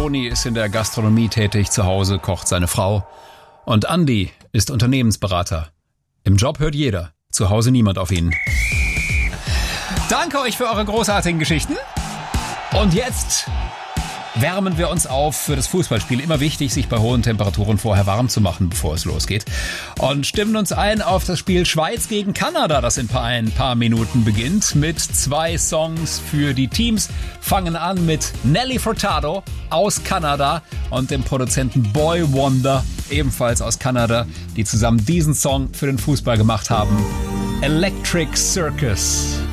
Toni ist in der Gastronomie tätig, zu Hause kocht seine Frau. Und Andi ist Unternehmensberater. Im Job hört jeder, zu Hause niemand auf ihn. Danke euch für eure großartigen Geschichten. Und jetzt wärmen wir uns auf für das Fußballspiel. Immer wichtig, sich bei hohen Temperaturen vorher warm zu machen, bevor es losgeht. Und stimmen uns ein auf das Spiel Schweiz gegen Kanada, das in ein paar Minuten beginnt. Mit 2 Songs für die Teams. Fangen an mit Nelly Furtado aus Kanada und dem Produzenten Boy Wonder, ebenfalls aus Kanada, die zusammen diesen Song für den Fußball gemacht haben. Electric Circus.